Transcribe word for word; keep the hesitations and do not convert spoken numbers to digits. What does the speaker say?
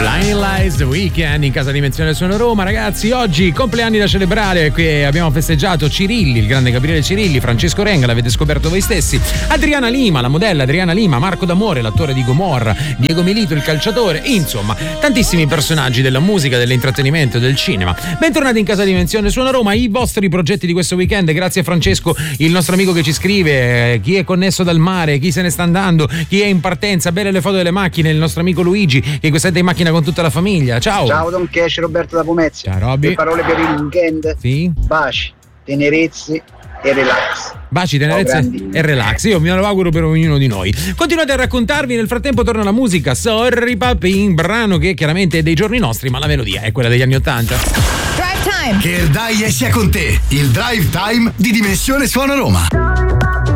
Blinding Lights, The Weeknd in casa Dimensione Suono Roma. Ragazzi, oggi compleanni da celebrare. Qui abbiamo festeggiato Cirilli, il grande Gabriele Cirilli, Francesco Renga, l'avete scoperto voi stessi, Adriana Lima, la modella Adriana Lima, Marco D'Amore, l'attore di Gomorra, Diego Milito, il calciatore, insomma tantissimi personaggi della musica, dell'intrattenimento e del cinema. Bentornati in casa Dimensione Suono Roma. I vostri progetti di questo weekend, grazie a Francesco, il nostro amico che ci scrive, chi è connesso dal mare, chi se ne sta andando, chi è in partenza, belle le foto delle macchine, il nostro amico Luigi che quest'è in macchina con tutta la famiglia. Ciao. Ciao Don Cash, Roberto da Pomezia. Ciao Robby. Le parole per il weekend. Sì. Baci, tenerezze e relax. Baci, tenerezze oh, e relax. Io me lo auguro per ognuno di noi. Continuate a raccontarvi, nel frattempo torna la musica. Sorry Papin, brano che chiaramente è dei giorni nostri, ma la melodia è quella degli anni ottanta. Drive Time. Che il dai sia con te. Il Drive Time di Dimensione Suono Roma.